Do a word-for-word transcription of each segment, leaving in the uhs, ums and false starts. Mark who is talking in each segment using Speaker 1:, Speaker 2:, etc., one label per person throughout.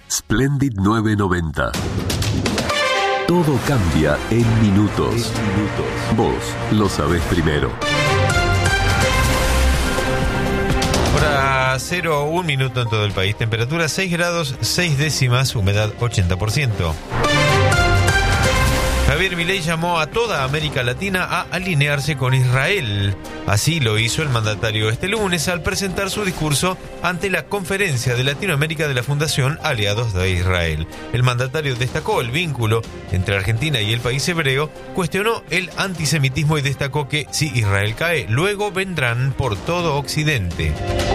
Speaker 1: Splendid nueve noventa. Todo cambia en minutos. En minutos. Vos lo sabés primero.
Speaker 2: Hora cero, un minuto en todo el país. Temperatura seis grados, seis décimas, humedad ochenta por ciento. Javier Milei llamó a toda América Latina a alinearse con Israel. Así lo hizo el mandatario este lunes al presentar su discurso ante la Conferencia de Latinoamérica de la Fundación Aliados de Israel. El mandatario destacó el vínculo entre Argentina y el país hebreo, cuestionó el antisemitismo y destacó que si Israel cae, luego vendrán por todo Occidente.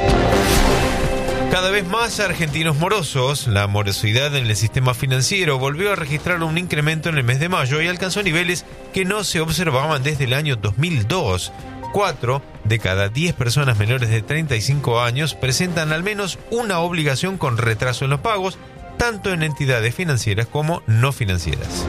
Speaker 2: Cada vez más argentinos morosos. La morosidad en el sistema financiero volvió a registrar un incremento en el mes de mayo y alcanzó niveles que no se observaban desde el año dos mil dos. Cuatro de cada diez personas menores de treinta y cinco años presentan al menos una obligación con retraso en los pagos, tanto en entidades financieras como no financieras.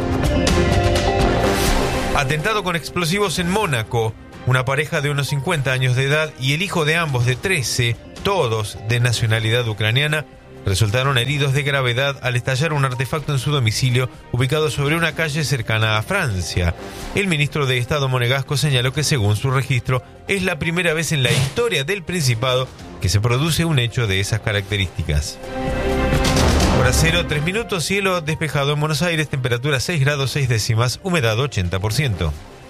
Speaker 2: Atentado con explosivos en Mónaco. Una pareja de unos cincuenta años de edad y el hijo de ambos de trece, todos de nacionalidad ucraniana, resultaron heridos de gravedad al estallar un artefacto en su domicilio ubicado sobre una calle cercana a Francia. El ministro de Estado monegasco señaló que según su registro es la primera vez en la historia del Principado que se produce un hecho de esas características. Hora cero, tres minutos, cielo despejado en Buenos Aires, temperatura seis grados seis décimas, humedad ochenta por ciento.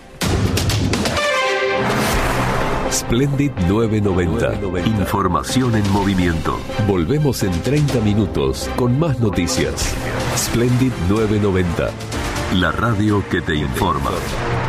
Speaker 1: Splendid nueve noventa. Información en movimiento. Volvemos en treinta minutos con más noticias. Splendid nueve noventa. La radio que te informa.